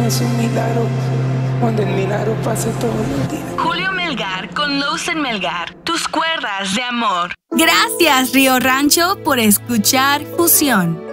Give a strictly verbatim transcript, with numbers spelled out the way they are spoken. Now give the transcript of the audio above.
es un milagro cuando el milagro pasa todos los días. Julio Melgar con Lawson Melgar, tus cuerdas de amor. Gracias, Río Rancho, por escuchar Fusión.